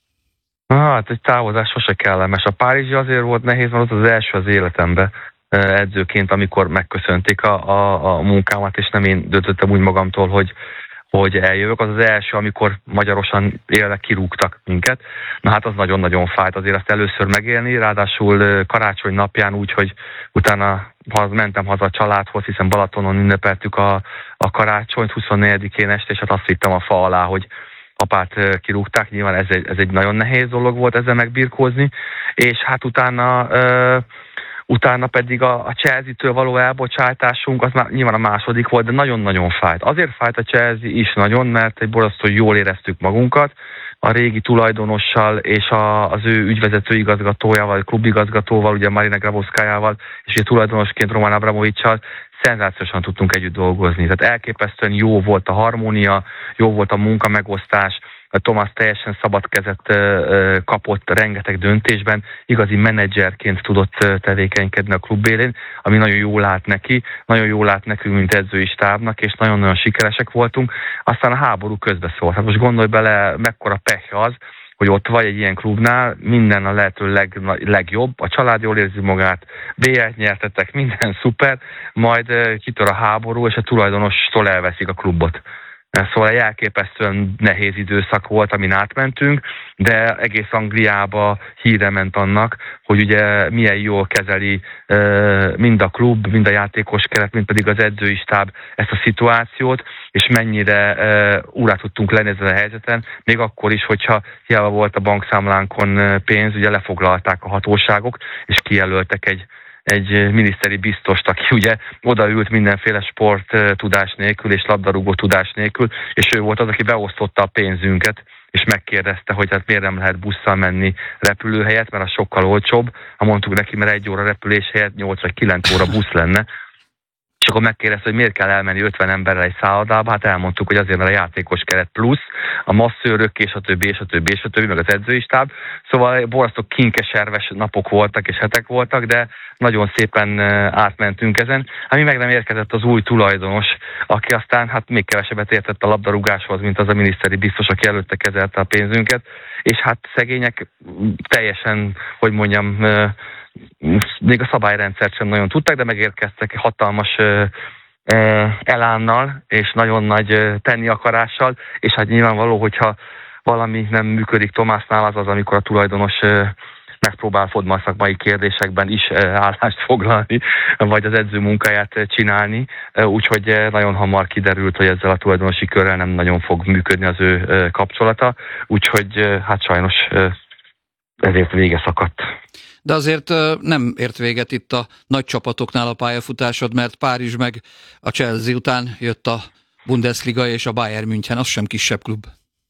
Hát egy távozás sose kellemes. A Párizsi azért volt nehéz, mert az az első az életemben edzőként, amikor megköszönték a, a, a munkámat, és nem én döntöttem úgy magamtól, hogy hogy eljövök, az az első, amikor magyarosan élve kirúgtak minket. Na hát az nagyon-nagyon fájt azért azt először megélni, ráadásul karácsony napján úgy, hogy utána mentem haza a családhoz, hiszen Balatonon ünnepeltük a, a karácsonyt huszonnegyedikén este, és hát azt hittem a fa alá, hogy apát kirúgták. Nyilván ez egy, ez egy nagyon nehéz dolog volt ezzel megbirkózni, és hát utána... Uh, Utána pedig a, a Chelsea-től való elbocsátásunk, az már nyilván a második volt, de nagyon-nagyon fájt. Azért fájt a Chelsea is nagyon, mert egy borzasztó jól éreztük magunkat, a régi tulajdonossal és a, az ő ügyvezető igazgatójával, klubigazgatóval, ugye Marina Grabowskajával, és ugye tulajdonosként Roman Abramovics-sal szenzációsan tudtunk együtt dolgozni. Tehát elképesztően jó volt a harmónia, jó volt a munkamegosztás, Thomas teljesen szabad kezet kapott rengeteg döntésben, igazi menedzserként tudott tevékenykedni a klub élén, ami nagyon jól lát neki, nagyon jól lát nekünk, mint edzői stábnak, és nagyon-nagyon sikeresek voltunk. Aztán a háború közbeszólt. Hát most gondolj bele, mekkora pech az, hogy ott vagy egy ilyen klubnál, minden a lehető leg, legjobb, a család jól érzi magát, bé el-t nyertetek, minden szuper, majd kitör a háború, és a tulajdonostól elveszik a klubot. Szóval egy elképesztően nehéz időszak volt, amin átmentünk, de egész Angliába híre ment annak, hogy ugye milyen jól kezeli mind a klub, mind a játékos keret, mind pedig az edzői stáb ezt a szituációt, és mennyire úrá tudtunk lenni ezen a helyzeten, még akkor is, hogyha hiába volt a bankszámlánkon pénz, ugye lefoglalták a hatóságok, és kijelöltek egy egy miniszteri biztost, aki ugye odaült mindenféle sport tudás nélkül és labdarúgó tudás nélkül, és ő volt az, aki beosztotta a pénzünket, és megkérdezte, hogy hát miért nem lehet busszal menni repülőhelyet, mert az sokkal olcsóbb. Ha mondtuk neki, mert egy óra repülés helyett nyolc vagy kilenc óra busz lenne, és akkor megkérdezte, hogy miért kell elmenni ötven emberrel egy szállodába, hát elmondtuk, hogy azért, mert a játékos keret plusz, a masszőrök, és a többi, és a többi, és a többi, meg az edzői stáb. Szóval borzasztó kinkeserves napok voltak, és hetek voltak, de nagyon szépen átmentünk ezen. Ami meg nem érkezett az új tulajdonos, aki aztán hát még kevesebbet értett a labdarúgáshoz, mint az a miniszteri biztos, aki előtte kezelte a pénzünket, és hát szegények teljesen, hogy mondjam, még a szabályrendszert sem nagyon tudták, de megérkeztek hatalmas ö, ö, elánnal és nagyon nagy ö, tenni akarással, és hát nyilvánvaló, hogyha valami nem működik Tomásnál, az az, amikor a tulajdonos ö, megpróbál fodmal szakmai kérdésekben is ö, állást foglalni, vagy az edző munkáját ö, csinálni, ö, úgyhogy ö, nagyon hamar kiderült, hogy ezzel a tulajdonosi körrel nem nagyon fog működni az ő ö, kapcsolata, úgyhogy ö, hát sajnos ö, ezért vége szakadt. De azért nem ért véget itt a nagy csapatoknál a pályafutásod, mert Párizs meg a Chelsea után jött a Bundesliga és a Bayern München, az sem kisebb klub.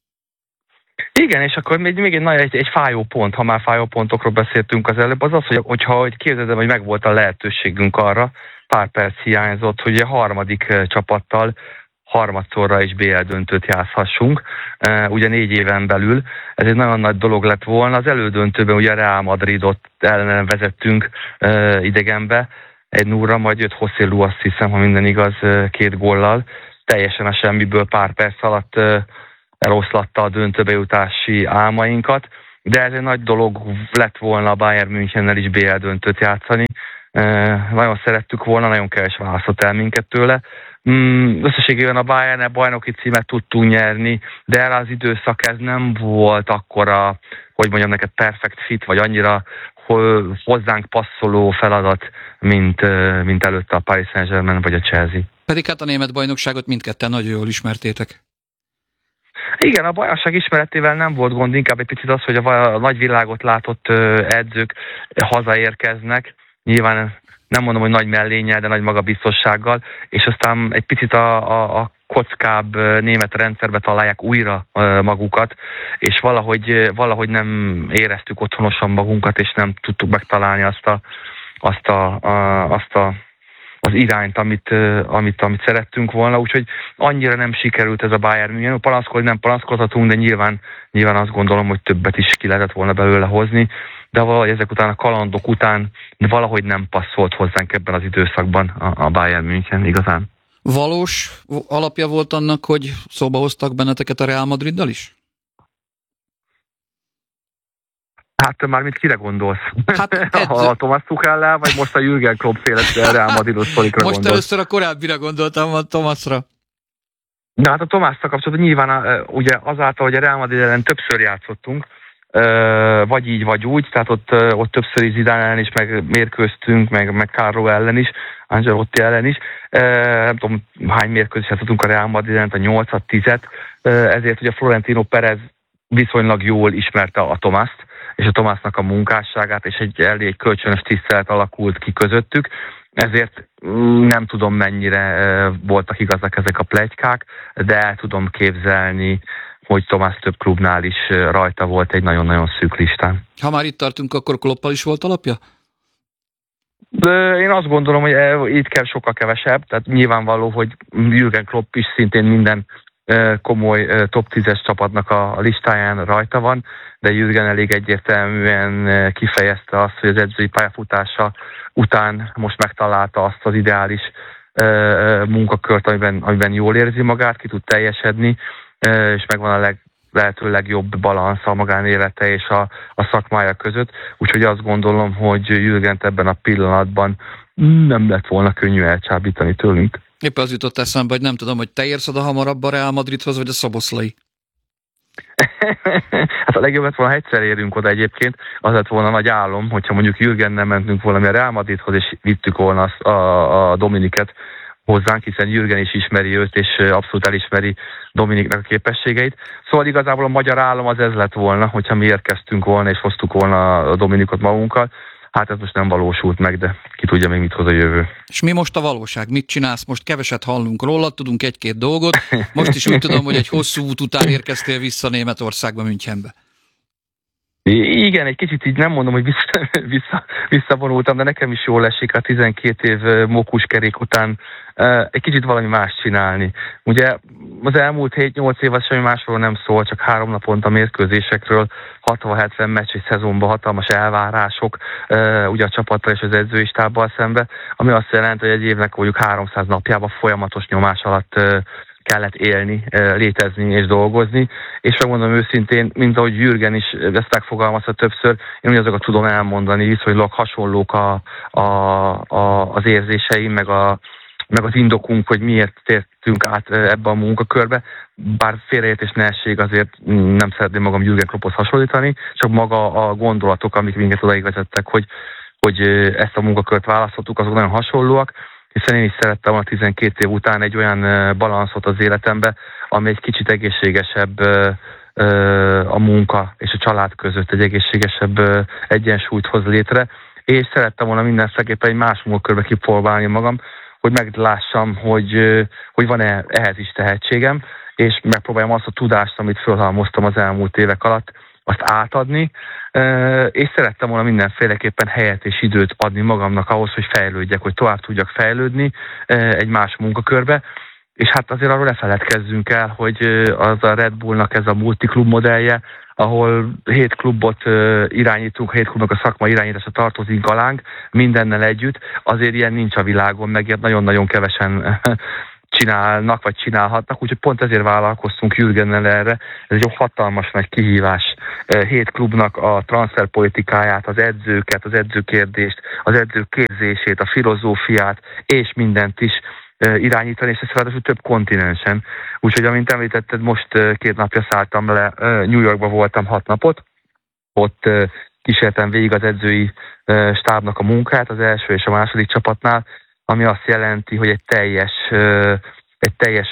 Igen, és akkor még, még egy, egy, egy fájó pont, ha már fájó pontokról beszéltünk az előbb, az az, hogy, hogyha hogy képzeld, hogy megvolt a lehetőségünk arra, pár perc hiányzott, hogy a harmadik csapattal harmadszorra is bé el döntőt játszhassunk, ugye négy éven belül. Ez egy nagyon nagy dolog lett volna. Az elődöntőben ugye Real Madridot ellen vezettünk idegenbe, egy nulla, majd jött José Lu, azt hiszem, ha minden igaz, két góllal. Teljesen a semmiből pár perc alatt eloszlatta a döntőbe jutási álmainkat, de ez egy nagy dolog lett volna a Bayern Münchennel is bé el döntőt játszani. Nagyon szerettük volna, nagyon keves választott el minket tőle. Mm, összességében a Bayern-nel bajnoki címet tudtunk nyerni, de erre az időszak ez nem volt akkora, hogy mondjam neked, perfect fit, vagy annyira hozzánk passzoló feladat, mint, mint előtte a Paris Saint-Germain vagy a Chelsea. Pedig hát a német bajnokságot mindketten nagyon jól ismertétek. Igen, a bajnokság ismeretével nem volt gond, inkább egy picit az, hogy a nagyvilágot látott edzők hazaérkeznek, nyilván nem mondom, hogy nagy mellénnyel, de nagy magabiztossággal, és aztán egy picit a, a, a kockább német rendszerbe találják újra magukat, és valahogy, valahogy nem éreztük otthonosan magunkat, és nem tudtuk megtalálni azt a, azt a, a, azt a az irányt, amit, amit, amit szerettünk volna, úgyhogy annyira nem sikerült ez a Bayern München. Panaszkodni nem panaszkodhatunk, de nyilván, nyilván azt gondolom, hogy többet is ki lehetett volna belőle hozni, de valahogy ezek után a kalandok után valahogy nem passzolt hozzánk ebben az időszakban a, a Bayern München igazán. Valós alapja volt annak, hogy szóba hoztak benneteket a Real Madriddal is? Hát már mit kire gondolsz? Hát edző... A Thomas Tuchellel, vagy most a Jürgen Klopp féle Real Madridos sztorikra most gondolsz? először a korábbira gondoltam, a Thomasra. Na hát a Thomasszal kapcsolatban nyilván ugye azáltal, hogy a Real Madrid ellen többször játszottunk, vagy így, vagy úgy, tehát ott, ott többször is Zidane ellen is, meg mérkőztünk, meg, meg Carlo ellen is, Ancelotti ellen is. Nem tudom, hány mérkőzést játszottunk a Real Madrid ellen, a nyolcat, tízet, ezért ugye Florentino Perez viszonylag jól ismerte a Thomaszt, és a Thomasnak a munkásságát, és egy elég kölcsönös tisztelet alakult ki közöttük, ezért nem tudom, mennyire voltak igazak ezek a pletykák, de el tudom képzelni, hogy Tomás több klubnál is rajta volt egy nagyon-nagyon szűk listán. Ha már itt tartunk, akkor Kloppal is volt alapja? De én azt gondolom, hogy itt kell sokkal kevesebb, tehát nyilvánvaló, hogy Jürgen Klopp is szintén minden komoly top tízes csapatnak a listáján rajta van, de Jürgen elég egyértelműen kifejezte azt, hogy az edzői pályafutása után most megtalálta azt az ideális munkakört, amiben, amiben jól érzi magát, ki tud teljesedni, és megvan a leg, lehető legjobb balansz a magánélete és a, a szakmája között. Úgyhogy azt gondolom, hogy Jürgent ebben a pillanatban nem lett volna könnyű elcsábítani tőlünk. Éppen az jutott eszembe, hogy nem tudom, hogy te érsz oda hamarabb a Real Madridhoz, vagy a Szoboszlai? Hát a legjobb lett volna, ha egyszer érünk oda egyébként, az lett volna nagy álom, hogyha mondjuk Jürgennel mentünk volna a Real Madridhoz, és vittük volna a, a Dominiket hozzánk, hiszen Jürgen is ismeri őt, és abszolút elismeri Dominiknak a képességeit. Szóval igazából a magyar álom az ez lett volna, hogyha mi érkeztünk volna, és hoztuk volna a Dominikot magunkkal. Hát ez most nem valósult meg, de ki tudja még mit hoz a jövő. És mi most a valóság? Mit csinálsz? Most keveset hallunk róla, tudunk egy-két dolgot. Most is úgy tudom, hogy egy hosszú út után érkeztél vissza Németországba, Münchenbe. Igen, egy kicsit így nem mondom, hogy vissza, vissza, visszavonultam, de nekem is jól esik a tizenkét év mókuskerék után egy kicsit valami más csinálni. Ugye az elmúlt hét-nyolc év az semmi másról nem szól, csak három naponta mérkőzésekről, hatvan-hetven meccs egy szezonban, hatalmas elvárások ugye a csapattal és az edzői stábbal szembe, ami azt jelenti, hogy egy évnek mondjuk háromszáz napjában folyamatos nyomás alatt kellett élni, létezni és dolgozni, és megmondom őszintén, mint ahogy Jürgen is ezt megfogalmazta többször, én ugyanazokat tudom elmondani, viszonylag hasonlók a, a, a, az érzéseim, meg, a, meg az indokunk, hogy miért tértünk át ebbe a munkakörbe, bár félreértés ne essék, azért nem szeretném magam Jürgen Klopphoz hasonlítani, csak maga a gondolatok, amik minket odaig vezettek, hogy, hogy ezt a munkakört választottuk, azok nagyon hasonlóak, hiszen én is szerettem volna tizenkét év után egy olyan balanszot az életembe, ami egy kicsit egészségesebb a munka és a család között, egy egészségesebb egyensúlyt hoz létre, és szerettem volna mindenféleképpen egy más munkakörbe kipróbálni magam, hogy meglássam, hogy, hogy van-e ehhez is tehetségem, és megpróbáljam azt a tudást, amit fölhalmoztam az elmúlt évek alatt, azt átadni, és szerettem volna mindenféleképpen helyet és időt adni magamnak ahhoz, hogy fejlődjek, hogy tovább tudjak fejlődni egy más munkakörbe, és hát azért arról ne feledkezzünk el, hogy az a Red Bullnak ez a multiklub modellje, ahol hét klubot irányítunk, hét klubnak a szakma irányítása tartozik alánk, mindennel együtt, azért ilyen nincs a világon, meg ilyet nagyon-nagyon kevesen csinálnak, vagy csinálhatnak, úgyhogy pont ezért vállalkoztunk Jürgennel erre. Ez egy hatalmas nagy kihívás. Hét klubnak a transferpolitikáját, az edzőket, az edzőkérdést, az edzők képzését, a filozófiát, és mindent is irányítani, és ez ráadásul több kontinensen. Úgyhogy, amint említetted, most két napja szálltam le, New Yorkba voltam hat napot, ott kísértem végig az edzői stábnak a munkát, az első és a második csapatnál, ami azt jelenti, hogy egy teljes, egy teljes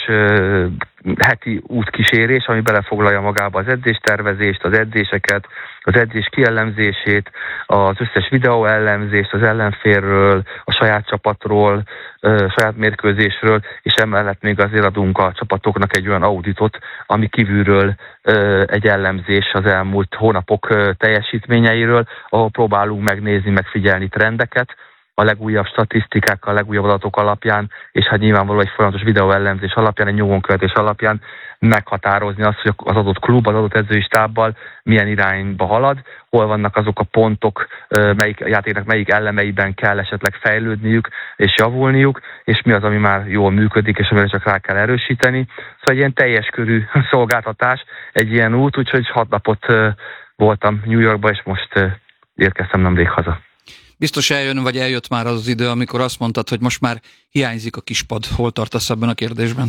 heti útkísérés, ami belefoglalja magába az edzéstervezést, az edzéseket, az edzés kiellemzését, az összes videó ellenzést az ellenfélről, a saját csapatról, a saját mérkőzésről, és emellett még azért adunk a csapatoknak egy olyan auditot, ami kívülről egy ellenzés az elmúlt hónapok teljesítményeiről, ahol próbálunk megnézni, megfigyelni trendeket, a legújabb statisztikákkal, a legújabb adatok alapján, és hát nyilvánvalóan egy folyamatos videóellenzés alapján, egy nyomonkövetés alapján meghatározni azt, hogy az adott klub, az adott edzői stábbal milyen irányba halad, hol vannak azok a pontok, melyik játéknak melyik elemeiben kell esetleg fejlődniük és javulniuk, és mi az, ami már jól működik, és amire csak rá kell erősíteni. Szóval egy ilyen teljes körű szolgáltatás, egy ilyen út, úgyhogy hat napot voltam New Yorkba, és most érkeztem nemrég haza. Biztos eljön, vagy eljött már az az idő, amikor azt mondtad, hogy most már hiányzik a kispad. Hol tartasz ebben a kérdésben?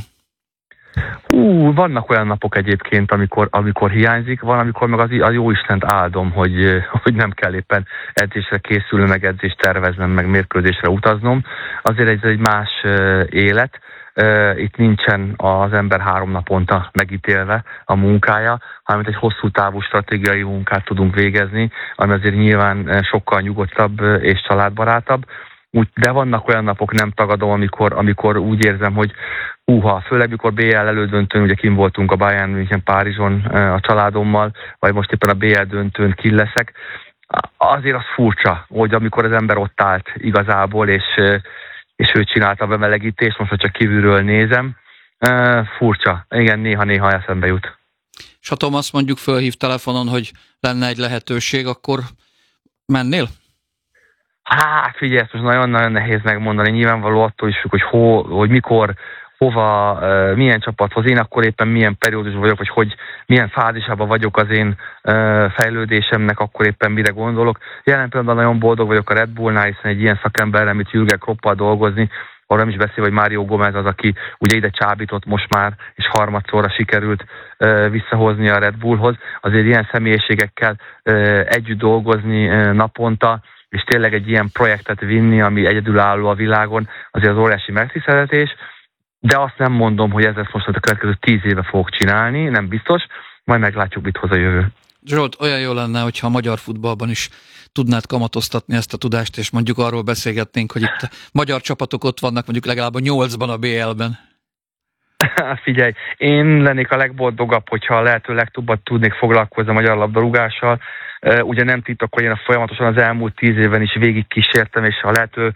Ú, vannak olyan napok egyébként, amikor, amikor hiányzik, van, amikor meg az, az jó Istent áldom, hogy, hogy nem kell éppen edzésre készülni, meg edzést terveznem, meg mérkőzésre utaznom. Azért ez egy más élet. Itt nincsen az ember három naponta megítélve a munkája, hanem egy hosszú távú stratégiai munkát tudunk végezni, ami azért nyilván sokkal nyugodtabb és családbarátabb. úgy, de vannak olyan napok, nem tagadom, amikor, amikor úgy érzem, hogy húha, főleg mikor bé el elődöntőn, ugye kim voltunk a Bayern München Párizson a családommal, vagy most éppen a bé el döntőn kin leszek, azért az furcsa, hogy amikor az ember ott állt igazából, és, és ő csinálta a bemelegítést, most, hogy csak kívülről nézem, furcsa, igen, néha-néha eszembe jut. És ha Thomas mondjuk fölhív telefonon, hogy lenne egy lehetőség, akkor mennél? Hát figyelj, ezt most nagyon-nagyon nehéz megmondani, nyilvánvaló attól is függ, hogy, ho, hogy mikor, hova, milyen csapathoz, én akkor éppen milyen periódusban vagyok, vagy hogy milyen fázisában vagyok az én fejlődésemnek, akkor éppen mire gondolok. Jelen pillanatban nagyon boldog vagyok a Red Bullnál, hiszen egy ilyen szakemberrel, mint Jürgen Kloppal dolgozni, arra nem is beszél, hogy Mário Gomez az, aki ugye ide csábított most már, és harmadszorra sikerült uh, visszahozni a Red Bullhoz. Azért ilyen személyiségekkel uh, együtt dolgozni uh, naponta, és tényleg egy ilyen projektet vinni, ami egyedülálló a világon, azért az óriási megtiszteltetés, de azt nem mondom, hogy ezt most a következő tíz éve fogok csinálni, nem biztos, majd meglátjuk, mit hoz a jövő. Zsolt, olyan jó lenne, hogyha a magyar futballban is tudnád kamatoztatni ezt a tudást, és mondjuk arról beszélgetnénk, hogy itt magyar csapatok ott vannak, mondjuk legalább a nyolcban a bé el-ben. Figyelj, én lennék a legboldogabb, hogyha a lehető legtöbbet tudnék foglalkozni a magyar labdarúgással. Ugye nem titok, hogy én a folyamatosan az elmúlt tíz évben is végig kísértem, és a lehető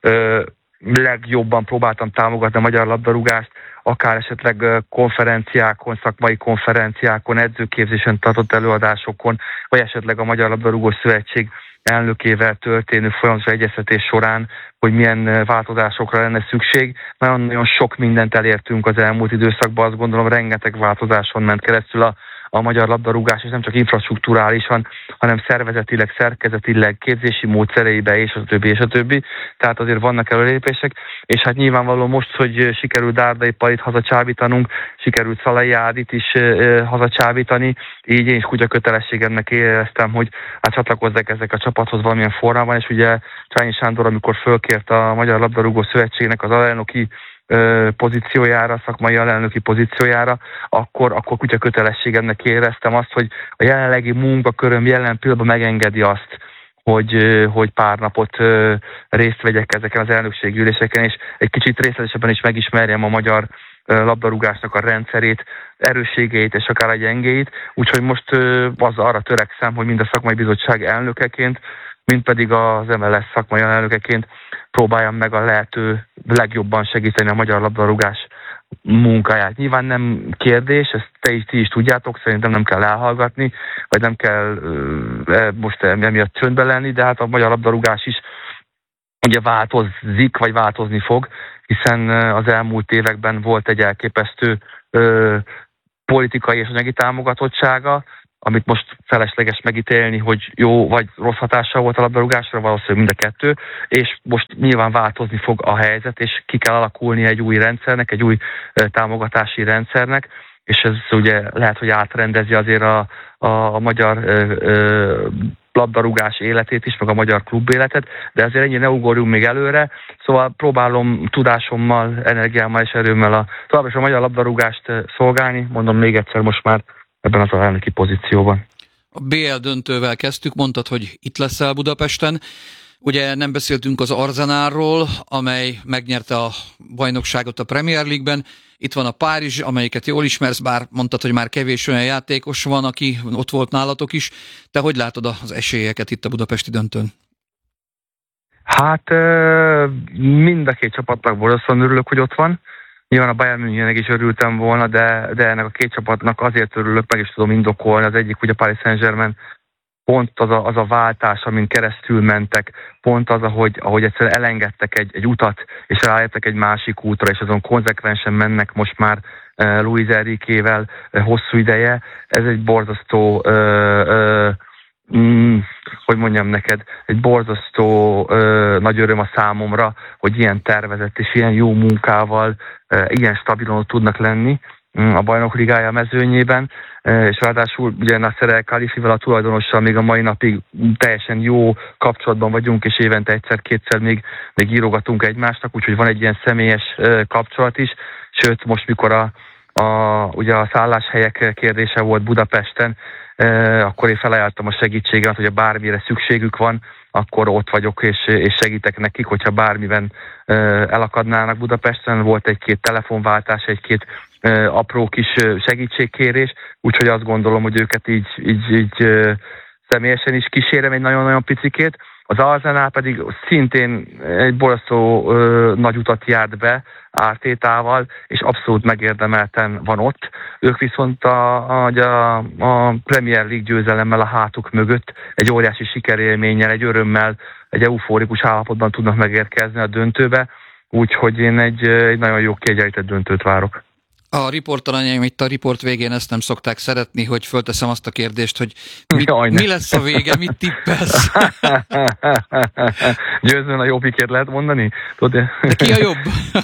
legjobban próbáltam támogatni a magyar labdarúgást, akár esetleg konferenciákon, szakmai konferenciákon, edzőképzésen tartott előadásokon, vagy esetleg a Magyar Labdarúgó Szövetség elnökével történő folyamatos egyeztetés során, hogy milyen változásokra lenne szükség. Nagyon-nagyon sok mindent elértünk az elmúlt időszakban, azt gondolom, rengeteg változáson ment keresztül a a magyar labdarúgás, és nem csak infrastrukturálisan, hanem szervezetileg, szerkezetileg, képzési módszereibe, és a többi, és a többi. Tehát azért vannak előrelépések, és hát nyilvánvalóan most, hogy sikerült Dárdai Palit hazacsábítanunk, sikerült Szalai Ádit is e, hazacsábítani, így én is kutya kötelességemnek éreztem, hogy hát csatlakozzak ezek a csapathoz valamilyen formában, és ugye Csányi Sándor, amikor fölkért a Magyar Labdarúgó Szövetségnek az alelnöki pozíciójára, szakmai alelnöki pozíciójára, akkor, akkor kutya kötelességemnek éreztem azt, hogy a jelenlegi munkaköröm jelen pillanatban megengedi azt, hogy, hogy pár napot részt vegyek ezeken az elnökségi üléseken, és egy kicsit részletesebben is megismerjem a magyar labdarúgásnak a rendszerét, erősségeit és akár a gyengéit, úgyhogy most az arra törekszem, hogy mind a szakmai bizottság elnökeként, mint pedig az em el es szakmai elnökeként próbáljam meg a lehető legjobban segíteni a magyar labdarúgás munkáját. Nyilván nem kérdés, ezt te is, ti is tudjátok, szerintem nem kell elhallgatni, vagy nem kell e, most emiatt csöndben lenni, de hát a magyar labdarúgás is ugye változik, vagy változni fog, hiszen az elmúlt években volt egy elképesztő ö, politikai és anyagi támogatottsága, amit most felesleges megítélni, hogy jó vagy rossz hatással volt a labdarúgásra, valószínűleg mind a kettő, és most nyilván változni fog a helyzet, és ki kell alakulni egy új rendszernek, egy új e, támogatási rendszernek, és ez ugye lehet, hogy átrendezi azért a, a, a magyar e, e, labdarúgás életét is, meg a magyar klub életet, de ezért ennyi ne ugorjunk még előre, szóval próbálom tudásommal, energiámmal és erőmmel a, tovább is a magyar labdarúgást szolgálni, mondom még egyszer most már ebben az elnöki pozícióban. A bé el döntővel kezdtük, mondtad, hogy itt leszel Budapesten. Ugye nem beszéltünk az Arzenálról, amely megnyerte a bajnokságot a Premier League-ben. Itt van a Párizs, amelyiket jól ismersz, bár mondtad, hogy már kevés olyan játékos van, aki ott volt nálatok is. Te hogy látod az esélyeket itt a budapesti döntőn? Hát mind a két csapatnak borzasztóan örülök, hogy ott van. Nyilván a Bayern Münchennek is örültem volna, de, de ennek a két csapatnak azért örülök, meg is tudom indokolni. Az egyik ugye Paris Saint-Germain, pont az a, az a váltás, amin keresztül mentek, pont az, ahogy, ahogy egyszerűen elengedtek egy, egy utat, és rájöttek egy másik útra, és azon konzekvensen mennek most már uh, Luis Enriquével uh, hosszú ideje. Ez egy borzasztó, uh, uh, mm, hogy mondjam neked, egy borzasztó uh, nagy öröm a számomra, hogy ilyen tervezett és ilyen jó munkával uh, ilyen stabilon tudnak lenni a Bajnok Ligája mezőnyében, és ráadásul ugye Nasser El Khalifivel, a tulajdonossal még a mai napig teljesen jó kapcsolatban vagyunk, és évente egyszer-kétszer még, még írogatunk egymásnak, úgyhogy van egy ilyen személyes kapcsolat is, sőt most mikor a a, ugye a szálláshelyek kérdése volt Budapesten, akkor én felajánlottam a segítséget, hogy ha bármire szükségük van, akkor ott vagyok, és, és segítek nekik, hogyha bármiben elakadnának Budapesten. Volt egy-két telefonváltás, egy-két apró kis segítségkérés, úgyhogy azt gondolom, hogy őket így, így, így személyesen is kísérem egy nagyon-nagyon picikét. Az Arsenal pedig szintén egy borzasztó nagy utat járt be Ártétával, és abszolút megérdemelten van ott. Ők viszont a, a, a Premier League győzelemmel a hátuk mögött egy óriási sikerélménnyel, egy örömmel, egy eufórikus állapotban tudnak megérkezni a döntőbe, úgyhogy én egy, egy nagyon jó kiegyenlített döntőt várok. A riportalanyaim itt a riport végén ezt nem szokták szeretni, hogy fölteszem azt a kérdést, hogy mi, Jaj, mi lesz a vége, mit tippelsz? Győzően a jobbikért lehet mondani? Tudod, de ki a jobb?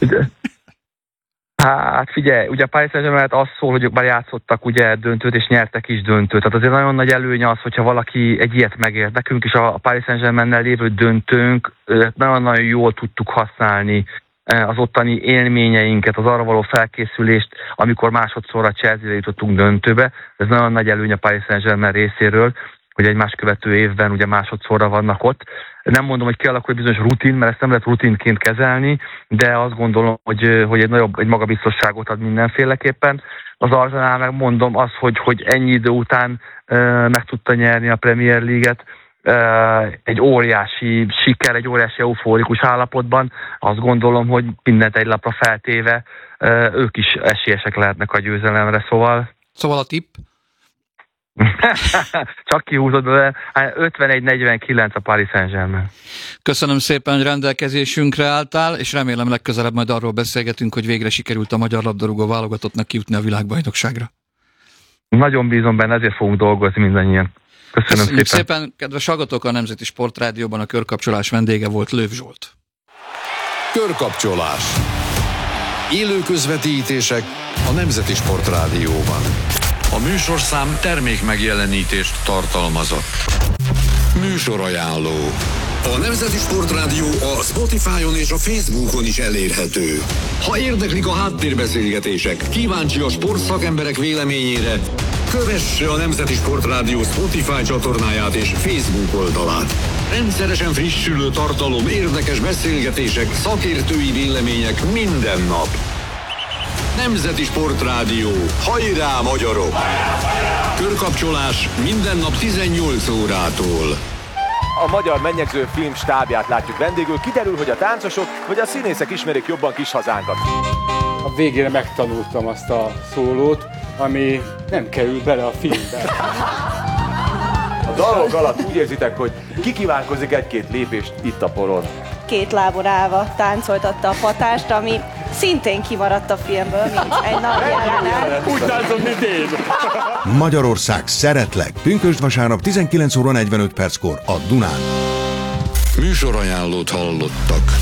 Hát figyelj, ugye a Paris Saint-Germain az szól, hogy már játszottak ugye döntőt, és nyertek is döntőt. Tehát azért nagyon nagy előnye az, hogyha valaki egy ilyet megért. Nekünk is a Paris Saint-Germain-nel lévő döntőnk nagyon-nagyon jól tudtuk használni az ottani élményeinket, az arra való felkészülést, amikor másodszorra Chelsea-re jutottunk döntőbe. Ez nagyon nagy előny a Paris Saint-Germain részéről, hogy egy más követő évben ugye másodszorra vannak ott. Nem mondom, hogy kialakul egy bizonyos rutin, mert ezt nem lehet rutinként kezelni, de azt gondolom, hogy, hogy egy nagyobb, egy magabiztosságot ad mindenféleképpen. Az Arsenal meg mondom az, hogy, hogy ennyi idő után uh, meg tudta nyerni a Premier League-et, uh, egy óriási siker, egy óriási eufórikus állapotban. Azt gondolom, hogy mindent egy lapra feltéve uh, ők is esélyesek lehetnek a győzelemre, szóval... Szóval a tipp? Csak kihúzod, de ötvenegy negyvenkilenc a Paris Saint-Germain. Köszönöm szépen, hogy rendelkezésünkre álltál, és remélem legközelebb majd arról beszélgetünk, hogy végre sikerült a magyar labdarúgó válogatottnak kijutni a világbajnokságra. Nagyon bízom benne, ezért fogunk dolgozni mindannyian. Köszönöm Köszönjük szépen. szépen. Kedves hallgatók, a Nemzeti Sportrádióban a körkapcsolás vendége volt Löw Zsolt. Körkapcsolás. Élő közvetítések a Nemzeti Sportrádióban. A műsorszám termék megjelenítést tartalmazott. Műsorajánló. A Nemzeti Sportrádió a Spotify-on és a Facebookon is elérhető. Ha érdeklik a háttérbeszélgetések, kíváncsi a sportszakemberek véleményére, kövesse a Nemzeti Sportrádió Spotify csatornáját és Facebook oldalát. Rendszeresen frissülő tartalom, érdekes beszélgetések, szakértői vélemények minden nap. Nemzeti Sportrádió. Hajrá, magyarok! Körkapcsolás minden nap tizennyolc órától. A magyar mennyegző film stábját látjuk vendégül. Kiderül, hogy a táncosok vagy a színészek ismerik jobban kis hazánkat. A végére megtanultam azt a szólót, ami nem kerül bele a filmbe. A dalok alatt úgy érzitek, hogy ki kívánkozik egy-két lépést itt a poron. Két lábon állva táncoltatta a patást, ami szintén kimaradt a filmből, mint egy nap jelenet. Úgy táncol, mint én. Magyarország, szeretlek! Pünkösd vasárnap tizenkilenc óra negyvenöt perckor a Dunán. Műsorajánlót hallottak.